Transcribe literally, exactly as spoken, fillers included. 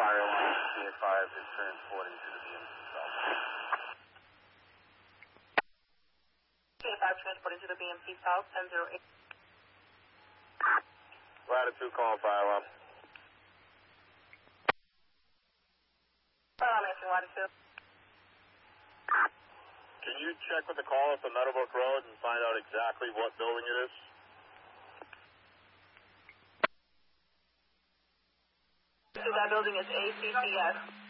Fire one, P A five is transporting to the B M C South. P A five transporting to the B M C South, ten zero eight. Latitude calling fire alarm. Fire alarm answering latitude. Can you check with the caller for Meadowbrook Road and find out exactly what building it is? That building is A C C S.